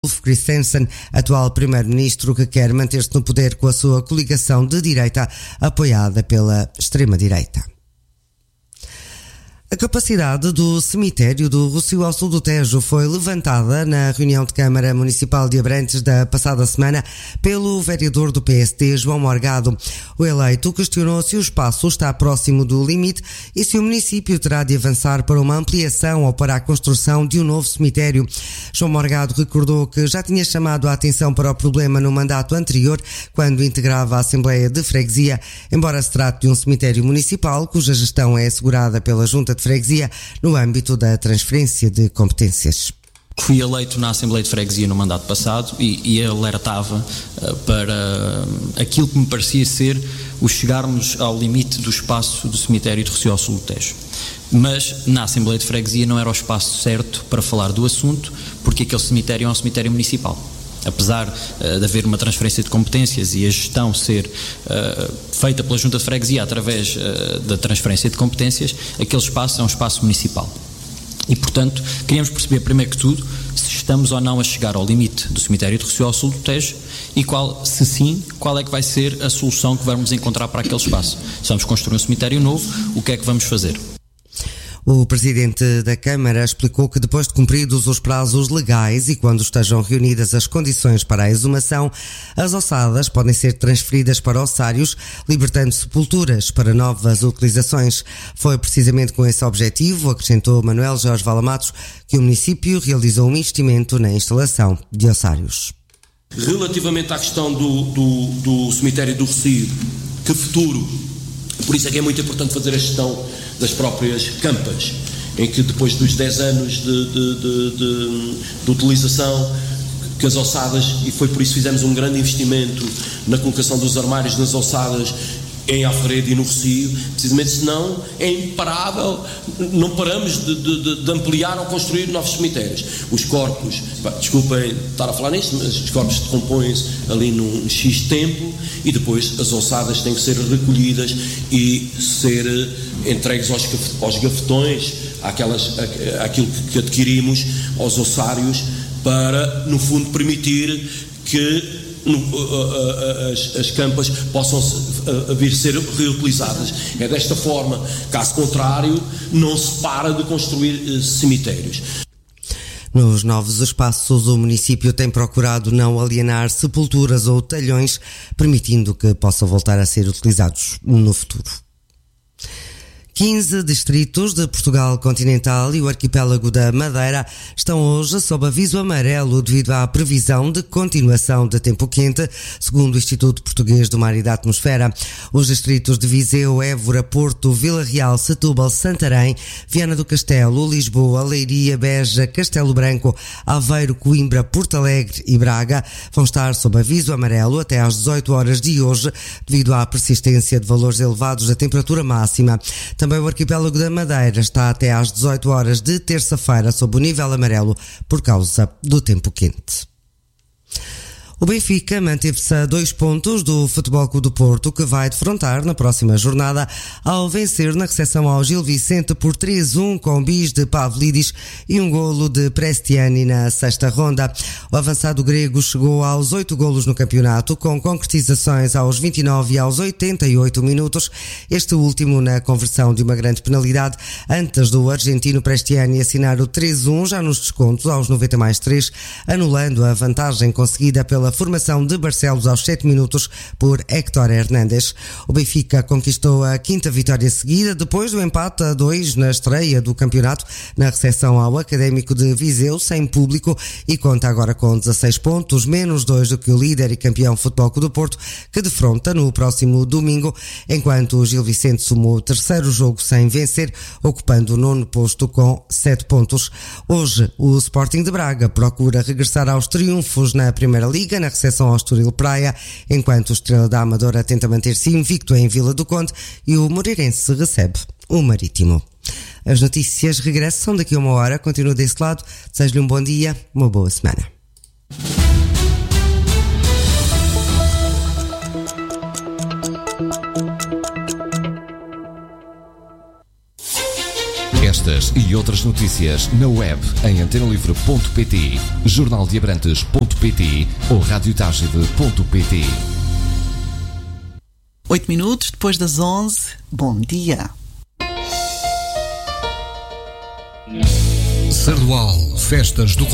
Ulf Kristersson, atual primeiro-ministro que quer manter-se no poder com a sua coligação de direita apoiada pela extrema-direita. A capacidade do cemitério do Rossio ao sul do Tejo foi levantada na reunião de Câmara Municipal de Abrantes da passada semana pelo vereador do PSD, João Morgado. O eleito questionou se o espaço está próximo do limite e se o município terá de avançar para uma ampliação ou para a construção de um novo cemitério. João Morgado recordou que já tinha chamado a atenção para o problema no mandato anterior, quando integrava a Assembleia de Freguesia, embora se trate de um cemitério municipal cuja gestão é assegurada pela Junta de Freguesia no âmbito da transferência de competências. Fui eleito na Assembleia de Freguesia no mandato passado e alertava para aquilo que me parecia ser o chegarmos ao limite do espaço do cemitério de Rossio ao sul do Tejo. Mas na Assembleia de Freguesia não era o espaço certo para falar do assunto, porque aquele cemitério é um cemitério municipal. Apesar de haver uma transferência de competências e a gestão ser feita pela Junta de Freguesia através da transferência de competências, aquele espaço é um espaço municipal. E, portanto, queríamos perceber, primeiro que tudo, se estamos ou não a chegar ao limite do cemitério de Rossio ao sul do Tejo e, se sim, qual é que vai ser a solução que vamos encontrar para aquele espaço. Se vamos construir um cemitério novo, o que é que vamos fazer? O presidente da Câmara explicou que depois de cumpridos os prazos legais e quando estejam reunidas as condições para a exumação, as ossadas podem ser transferidas para ossários, libertando sepulturas para novas utilizações. Foi precisamente com esse objetivo, acrescentou Manuel Jorge Valamatos, que o município realizou um investimento na instalação de ossários. Relativamente à questão do cemitério do Rossio, que futuro, por isso é que é muito importante fazer a gestão das próprias campas, em que depois dos 10 anos de utilização, que as ossadas, e foi por isso que fizemos um grande investimento na colocação dos armários nas ossadas em Alfredo e no Rossio, precisamente senão é imparável, não paramos de ampliar ou construir novos cemitérios. Os corpos, desculpem estar a falar nisto, mas os corpos decompõem-se ali num X tempo e depois as ossadas têm que ser recolhidas e ser entregues aos gafetões, aquilo que adquirimos, aos ossários, para, no fundo, permitir que as campas possam vir ser reutilizadas. É desta forma, caso contrário, não se para de construir cemitérios. Nos novos espaços, o município tem procurado não alienar sepulturas ou talhões, permitindo que possam voltar a ser utilizados no futuro. 15 distritos de Portugal continental e o arquipélago da Madeira estão hoje sob aviso amarelo devido à previsão de continuação de tempo quente, segundo o Instituto Português do Mar e da Atmosfera. Os distritos de Viseu, Évora, Porto, Vila Real, Setúbal, Santarém, Viana do Castelo, Lisboa, Leiria, Beja, Castelo Branco, Aveiro, Coimbra, Porto Alegre e Braga vão estar sob aviso amarelo até às 18 horas de hoje, devido à persistência de valores elevados da temperatura máxima. Também o arquipélago da Madeira está até às 18 horas de terça-feira sob o nível amarelo por causa do tempo quente. O Benfica manteve-se a 2 pontos do Futebol Clube do Porto, que vai defrontar na próxima jornada ao vencer na recepção ao Gil Vicente por 3-1 com bis de Pavlidis e um golo de Prestiani na sexta ronda. O avançado grego chegou aos 8 golos no campeonato, com concretizações aos 29 e aos 88 minutos, este último na conversão de uma grande penalidade, antes do argentino Prestiani assinar o 3-1 já nos descontos aos 90+3, anulando a vantagem conseguida pela formação de Barcelos aos 7 minutos por Héctor Hernández. O Benfica conquistou a 5ª vitória seguida depois do empate a 2 na estreia do campeonato na recepção ao Académico de Viseu sem público e conta agora com 16 pontos, menos 2 do que o líder e campeão Futebol Clube do Porto, que defronta no próximo domingo, enquanto o Gil Vicente somou o 3º jogo sem vencer, ocupando o 9º posto com 7 pontos. Hoje o Sporting de Braga procura regressar aos triunfos na Primeira Liga, na recepção ao Estoril Praia, enquanto o Estrela da Amadora tenta manter-se invicto em Vila do Conde e o Moreirense recebe o Marítimo. As notícias regressam daqui a uma hora. Continua desse lado. Desejo-lhe um bom dia, uma boa semana. Estas Estas e outras notícias na web em antenalivre.pt, jornaldeabrantes.pt ou radiotagide.pt. 8 minutos depois das 11. Bom dia. Sardual, festas do